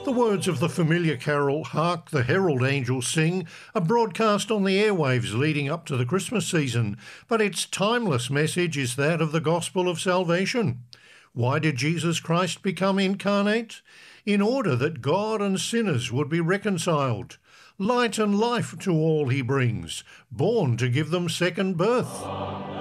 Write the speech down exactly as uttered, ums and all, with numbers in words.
The words of the familiar carol, "Hark the Herald Angels Sing," are broadcast on the airwaves leading up to the Christmas season, but its timeless message is that of the gospel of salvation. Why did Jesus Christ become incarnate? In order that God and sinners would be reconciled. Light and life to all he brings, born to give them second birth.